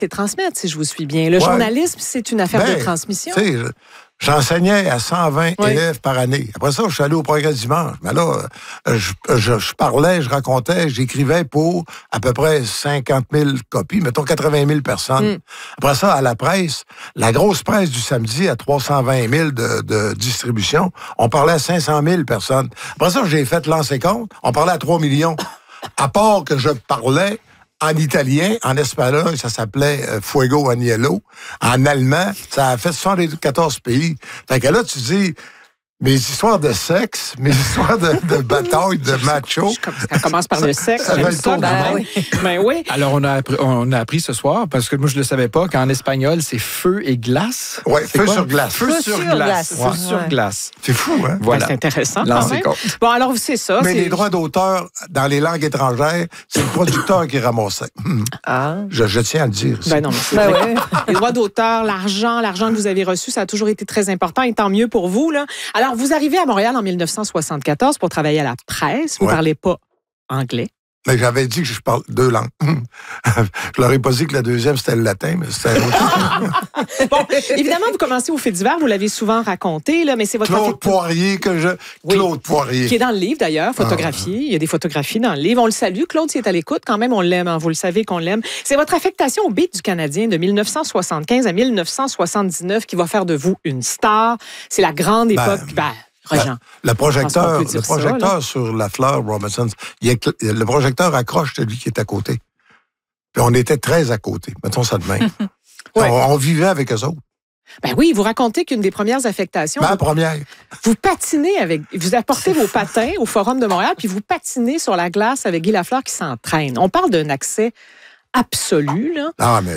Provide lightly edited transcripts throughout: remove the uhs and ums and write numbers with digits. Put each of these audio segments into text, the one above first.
et transmettre, si je vous suis bien. Le journalisme, c'est une affaire de transmission. J'enseignais à 120 élèves par année. Après ça, je suis allé au Progrès dimanche. Mais là, je parlais, je racontais, j'écrivais pour à peu près 50 000 copies, mettons 80 000 personnes. Après ça, à la presse, la grosse presse du samedi à 320 000 de distribution, on parlait à 500 000 personnes. Après ça, j'ai fait lancer compte, on parlait à 3 millions. À part que je parlais en italien, en espagnol, ça s'appelait Fuego Agnello. En allemand, ça a fait 74 pays. Fait que là, tu dis, mes histoires de sexe, mes histoires de bataille, de macho. Ça commence par le sexe. Ça fait le tour du monde. Oui. Alors, on a appris ce soir, parce que moi, je ne le savais pas, qu'en espagnol, c'est feu et glace. Oui, feu sur glace. Feu sur glace. Feu sur glace. C'est fou, hein? Voilà. C'est intéressant, quand même. Bon, alors, c'est ça. Mais les droits d'auteur dans les langues étrangères, c'est le producteur qui ramassait. Je tiens à le dire. Ben non, mais c'est vrai. Les droits d'auteur, l'argent que vous avez reçu, ça a toujours été très important, et tant mieux pour vous, là. Alors, vous arrivez à Montréal en 1974 pour travailler à la presse. Vous ne parlez pas anglais. Mais j'avais dit que je parle 2 langues. Je leur ai pas dit que la deuxième, c'était le latin, mais c'était autre. Bon, évidemment, vous commencez au fait divers, vous l'avez souvent raconté, là, mais c'est votre... Claude Poirier, Claude Poirier. Qui est dans le livre, d'ailleurs, photographié. Il y a des photographies dans le livre. On le salue. Claude, s'il est à l'écoute, quand même, on l'aime. Hein, vous le savez qu'on l'aime. C'est votre affectation au beat du Canadien de 1975 à 1979 qui va faire de vous une star. C'est la grande époque... Le projecteur sur la fleur Robinson, le projecteur accroche celui qui est à côté. Puis on était très à côté, mettons ça de même. On vivait avec eux autres. Ben oui, vous racontez qu'une des premières affectations... La première. Vous patinez vous apportez vos patins au Forum de Montréal, puis vous patinez sur la glace avec Guy Lafleur qui s'entraîne. On parle d'un accès absolu, là. Non, mais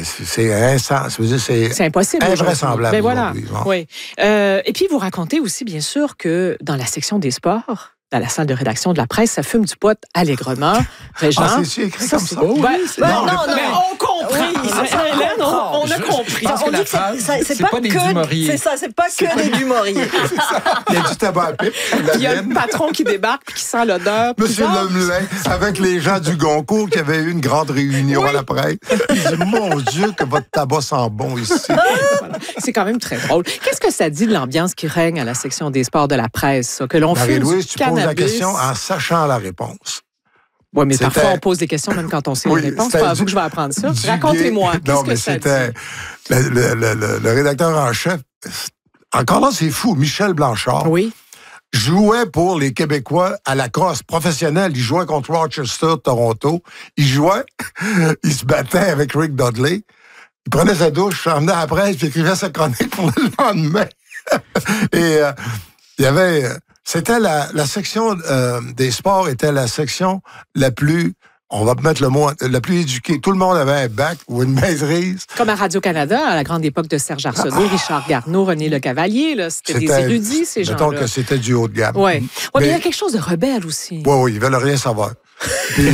c'est impossible. Invraisemblable. Mais voilà. Oui. Et puis, vous racontez aussi, bien sûr, que dans la section des sports, dans la salle de rédaction de la presse, ça fume du pot allègrement. Régent. C'est écrit comme ça. Non, mais on compris. Hélène, on a compris. On dit que c'est pas des Dumouriez. C'est ça, c'est pas que des Dumouriez. Il y a du tabac à pipe. Il y a le patron qui débarque et qui sent l'odeur. Monsieur Lemelin, avec les gens du Goncourt qui avaient eu une grande réunion à la presse. Il dit, mon Dieu, que votre tabac sent bon ici. Voilà. C'est quand même très drôle. Qu'est-ce que ça dit de l'ambiance qui règne à la section des sports de la presse, ça, que l'on fume du cannabis? La question en sachant la réponse. Oui, mais parfois, on pose des questions même quand on sait la réponse. C'est pas à vous que je vais apprendre ça. Racontez-moi. Qu'est-ce que ça dit? Le rédacteur en chef. Encore là, c'est fou. Michel Blanchard. Oui. Jouait pour les Québécois à la crosse professionnelle. Il jouait contre Rochester, Toronto. Il se battait avec Rick Dudley. Il prenait sa douche, s'emmenait à la presse, puis écrivait sa chronique pour le lendemain. Et il y avait... C'était la section des sports était la section la plus, on va mettre le mot, la plus éduquée. Tout le monde avait un bac ou une maîtrise. Comme à Radio-Canada, à la grande époque de Serge Arsenault, Richard Garneau, René Lecavalier, là, c'était des érudits, ces gens-là. Mettons que c'était du haut de gamme. Oui, mais il y a quelque chose de rebelle aussi. Oui, ils veulent rien savoir. Puis,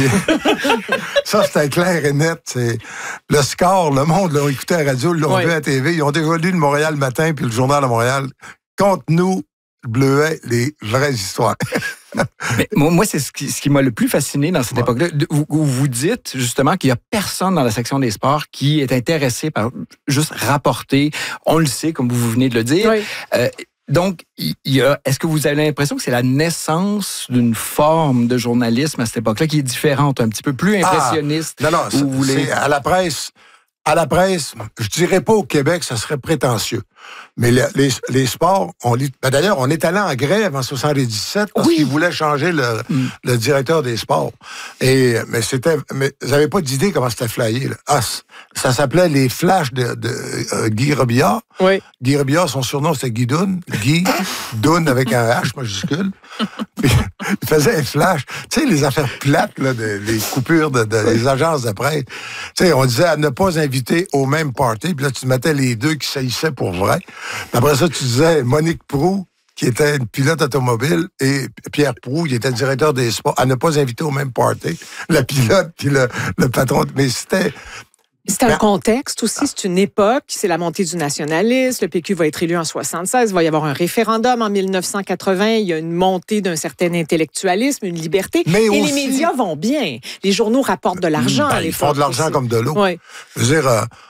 ça, c'était clair et net. C'est le score, le monde l'a écouté à la radio, l'ont vu à la TV. Ils ont déjà lu le Montréal matin puis le Journal de Montréal. Contre-nous, Bleuet, les vraies histoires. Mais moi, c'est ce qui m'a le plus fasciné dans cette époque-là. Vous dites justement qu'il n'y a personne dans la section des sports qui est intéressé par juste rapporter. On le sait, comme vous venez de le dire. Oui. Donc, est-ce que vous avez l'impression que c'est la naissance d'une forme de journalisme à cette époque-là qui est différente, un petit peu plus impressionniste? Non, c'est à la presse. À la presse, je dirais pas au Québec, ça serait prétentieux. Mais les sports, d'ailleurs, on est allé en grève en 77 parce qu'ils voulaient changer le directeur des sports. Mais vous n'avez pas d'idée comment c'était flyé, là. Ça s'appelait les flashs de Guy Robillard. Oui. Guy Robillard, son surnom, c'était Guy Dunn. Guy Dunn avec un H majuscule. Puis, il faisait un flash. Tu sais, les affaires plates, là, les coupures des agences de presse. Tu sais, on disait à ne pas inviter au même party. Puis là, tu mettais les deux qui saillissaient pour vrai. Puis après ça, tu disais Monique Proulx, qui était une pilote automobile, et Pierre Proulx, qui était directeur des sports, à ne pas inviter au même party. La pilote, puis le patron. Mais c'était... C'est un contexte aussi, c'est une époque, c'est la montée du nationalisme, le PQ va être élu en 76, il va y avoir un référendum en 1980, il y a une montée d'un certain intellectualisme, une liberté, mais et aussi, les médias vont bien. Les journaux rapportent de l'argent à l'époque. Ils font de l'argent aussi. Comme de l'eau. Oui. Je veux dire,